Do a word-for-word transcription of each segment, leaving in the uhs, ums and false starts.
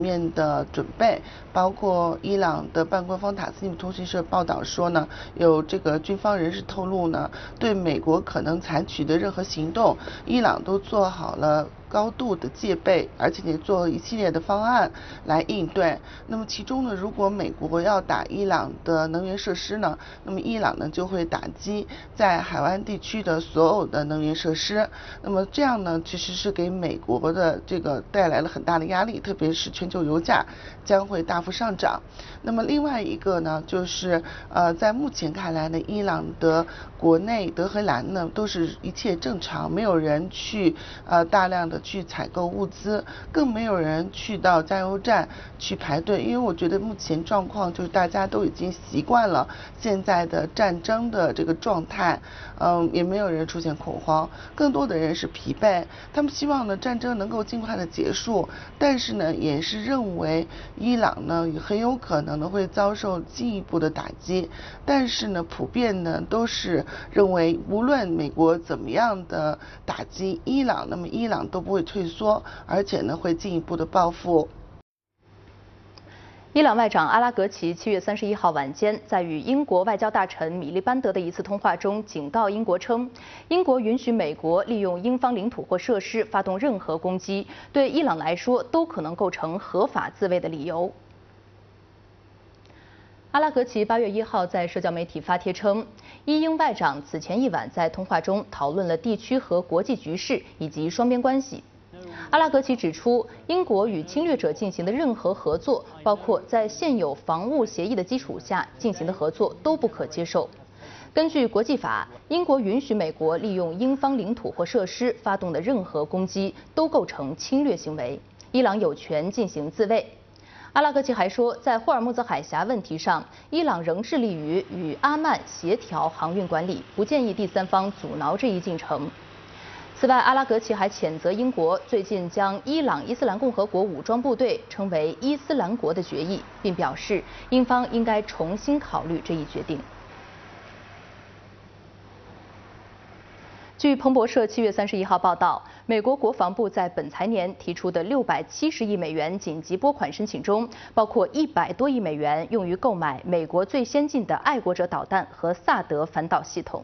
面的准备，包括伊朗的半官方塔斯尼姆通讯社报道说呢，有这个军方人士透露呢，对美国可能采取的任何行动，伊朗都做好了高度的戒备，而且也做一系列的方案来应对。那么其中呢，如果美国要打伊朗的能源设施呢，那么伊朗呢就会打击在海湾地区的所有的能源设施。那么这样呢，其实是给美国的这个带来了很大的压力，特别是全球油价将会大幅上涨。那么另外一个呢，就是呃，在目前看来呢，伊朗的国内德黑兰呢都是一切正常，没有人去呃大量的去采购物资，更没有人去到加油站去排队，因为我觉得目前状况就是大家都已经习惯了现在的战争的这个状态，嗯，也没有人出现恐慌，更多的人是疲惫，他们希望呢战争能够尽快的结束，但是呢也是认为伊朗呢也很有可能呢会遭受进一步的打击，但是呢普遍呢都是认为无论美国怎么样的打击伊朗，那么伊朗都不会退缩，而且呢会进一步的报复。 伊朗外长阿拉格齐七月三十一号晚间在与英国外交大臣米利班德的一次通话中警告英国称，英国允许美国利用英方领土或设施发动任何攻击，对伊朗来说都可能构成合法自卫的理由。阿拉格齐八月一号在社交媒体发帖称，伊英外长此前一晚在通话中讨论了地区和国际局势以及双边关系。阿拉格齐指出，英国与侵略者进行的任何合作，包括在现有防务协议的基础下进行的合作，都不可接受。根据国际法，英国允许美国利用英方领土或设施发动的任何攻击，都构成侵略行为。伊朗有权进行自卫。阿拉格齐还说，在霍尔木兹海峡问题上，伊朗仍致力于与阿曼协调航运管理，不建议第三方阻挠这一进程。此外，阿拉格齐还谴责英国最近将伊朗伊斯兰共和国武装部队称为伊斯兰国的决议，并表示英方应该重新考虑这一决定。据彭博社七月三十一号报道，美国国防部在本财年提出的六百七十亿美元紧急拨款申请中，包括一百多亿美元用于购买美国最先进的爱国者导弹和萨德反导系统。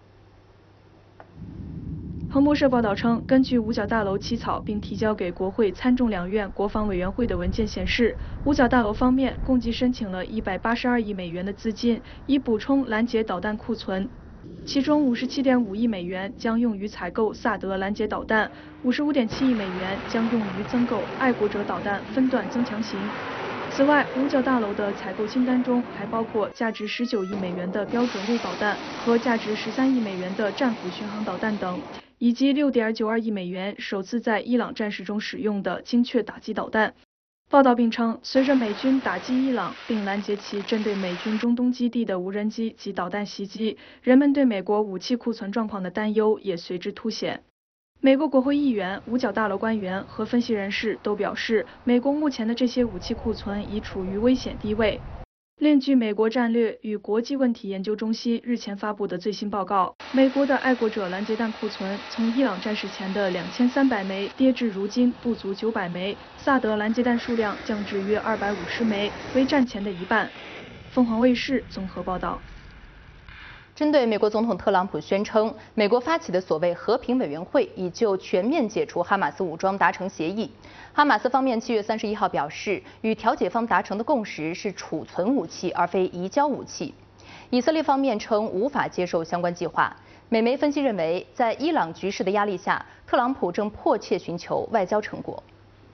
彭博社报道称，根据五角大楼起草并提交给国会参众两院国防委员会的文件显示，五角大楼方面共计申请了一百八十二亿美元的资金，以补充拦截导弹库存。其中五十七点五亿美元将用于采购萨德拦截导弹，五十五点七亿美元将用于增购爱国者导弹分段增强型。此外，五角大楼的采购清单中还包括价值十九亿美元的标准路导弹和价值十三亿美元的战斧巡航导弹等，以及六点九二亿美元首次在伊朗战事中使用的精确打击导弹。报道并称，随着美军打击伊朗并拦截其针对美军中东基地的无人机及导弹袭击，人们对美国武器库存状况的担忧也随之凸显。美国国会议员、五角大楼官员和分析人士都表示，美国目前的这些武器库存已处于危险低位。另据美国战略与国际问题研究中心日前发布的最新报告，美国的爱国者拦截弹库存从伊朗战事前的两千三百枚跌至如今不足九百枚，萨德拦截弹数量降至约二百五十枚，为战前的一半。凤凰卫视综合报道。 针对美国总统特朗普宣称，美国发起的所谓和平委员会已就全面解除哈马斯武装达成协议。哈马斯方面七月三十一号表示，与调解方达成的共识是储存武器，而非移交武器。以色列方面称无法接受相关计划。美媒分析认为，在伊朗局势的压力下，特朗普正迫切寻求外交成果。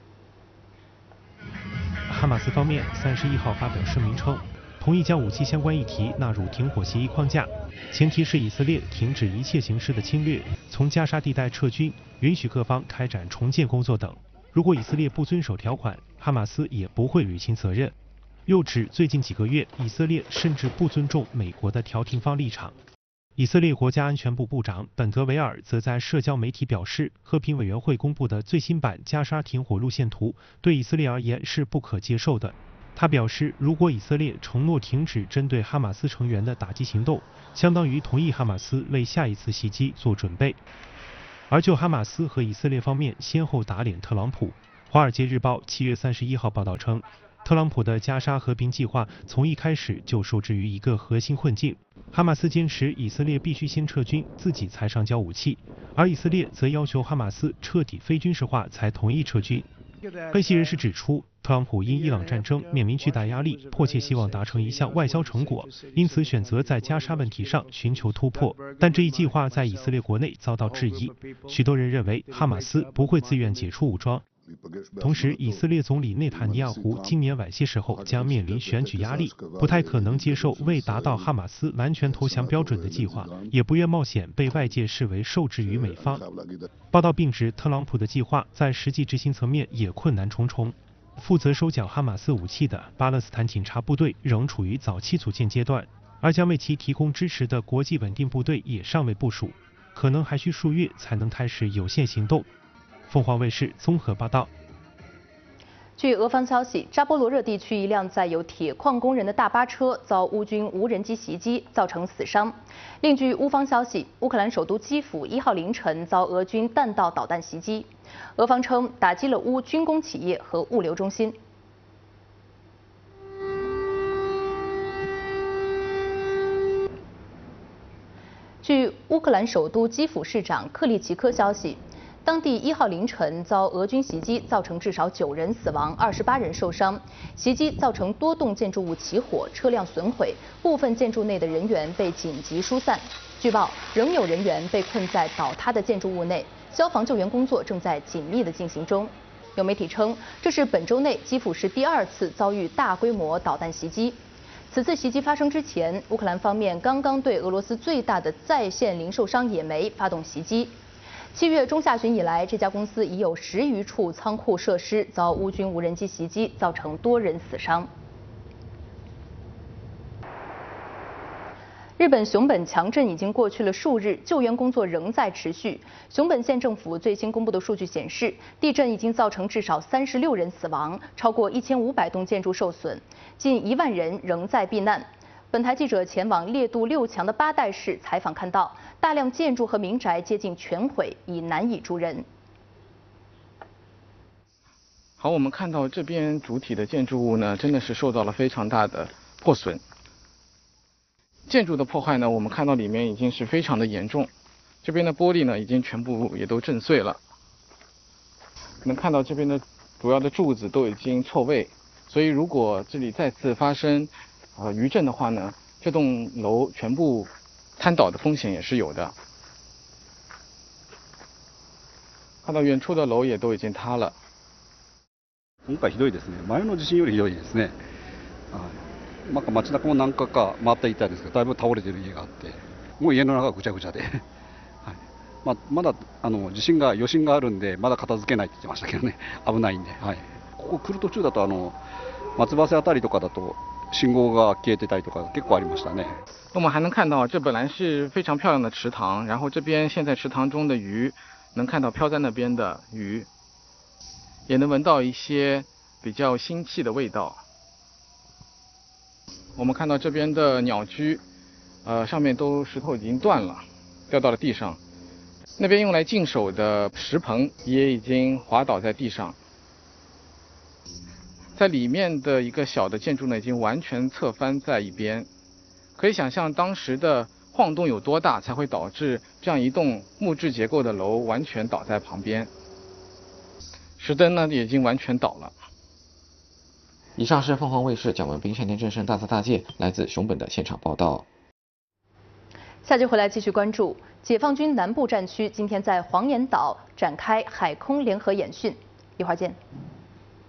哈马斯方面三十一号发表声明称，同意将武器相关议题纳入停火协议框架，前提是以色列停止一切形式的侵略，从加沙地带撤军，允许各方开展重建工作等。如果以色列不遵守条款，哈马斯也不会履行责任。又指最近几个月，以色列甚至不尊重美国的调停方立场。以色列国家安全部部长本德维尔则在社交媒体表示，和平委员会公布的最新版加沙停火路线图对以色列而言是不可接受的。他表示，如果以色列承诺停止针对哈马斯成员的打击行动，相当于同意哈马斯为下一次袭击做准备。而就哈马斯和以色列方面先后打脸特朗普， 华尔街日报七月三十一号报道称，特朗普的加沙和平计划从一开始就受制于一个核心困境：哈马斯坚持以色列必须先撤军，自己才上交武器，而以色列则要求哈马斯彻底非军事化才同意撤军。分析人士指出，特朗普因伊朗战争面临巨大压力，迫切希望达成一项外交成果，因此选择在加沙问题上寻求突破。但这一计划在以色列国内遭到质疑，许多人认为哈马斯不会自愿解除武装。同时，以色列总理内塔尼亚胡今年晚些时候将面临选举压力，不太可能接受未达到哈马斯完全投降标准的计划，也不愿冒险被外界视为受制于美方。报道并指，特朗普的计划在实际执行层面也困难重重。负责收缴哈马斯武器的巴勒斯坦警察部队仍处于早期组建阶段，而将为其提供支持的国际稳定部队也尚未部署，可能还需数月才能开始有限行动。凤凰卫视综合报道。 据俄方消息，扎波罗热地区一辆载有铁矿工人的大巴车遭乌军无人机袭击，造成死伤。另据乌方消息，乌克兰首都基辅一号凌晨遭俄军弹道导弹袭击，俄方称打击了乌军工企业和物流中心。据乌克兰首都基辅市长克利奇科消息，当地一号凌晨遭俄军袭击，造成至少九人死亡，二十八人受伤。袭击造成多栋建筑物起火，车辆损毁，部分建筑内的人员被紧急疏散。据报，仍有人员被困在倒塌的建筑物内，消防救援工作正在紧密的进行中。有媒体称，这是本周内基辅市第二次遭遇大规模导弹袭击。此次袭击发生之前，乌克兰方面刚刚对俄罗斯最大的在线零售商野莓发动袭击。七月中下旬以来，这家公司已有十余处仓库设施遭乌军无人机袭击，造成多人死伤。日本熊本强震已经过去了数日，救援工作仍在持续。熊本县政府最新公布的数据显示，地震已经造成至少三十六人死亡，超过一千五百栋建筑受损，近一万人仍在避难。本台记者前往烈度六强的八代市采访，看到大量建筑和民宅接近全毁，已难以住人。 好，我们看到这边主体的建筑物呢，真的是受到了非常大的破损。建筑的破坏呢，我们看到里面已经是非常的严重，这边的玻璃呢已经全部也都震碎了。能看到这边的主要的柱子都已经错位，所以如果这里再次发生呃余震的话呢，这栋楼全部瘫倒的风险也是有的。看到遠處的楼也都已经塌了。 今回ひどいですね。前の地震よりひどいですね。なんか街中も何回か回っていたんですけど、だいぶ倒れている家があって、もう家の中がぐちゃぐちゃで、はい。まあまだあの地震が余震があるんでまだ片付けないって言ってましたけどね。危ないんで、はい。ここ来る途中だとあの松葉瀬あたりとかだと信号が消えてたりとか結構ありましたね。 我们还能看到，这本来是非常漂亮的池塘，然后这边现在池塘中的鱼，能看到漂在那边的鱼，也能闻到一些比较腥气的味道。我们看到这边的鸟居，呃，上面都石头已经断了，掉到了地上。那边用来净手的石棚也已经滑倒在地上。在里面的一个小的建筑呢，已经完全侧翻在一边。可以想象当时的晃动有多大，才会导致这样一栋木质结构的楼完全倒在旁边。石灯呢，也已经完全倒了。 以上是凤凰卫视蒋文斌、单田正胜大撒大界来自熊本的现场报道。 下集回来继续关注解放军南部战区今天在黄岩岛展开海空联合演训，一会儿见。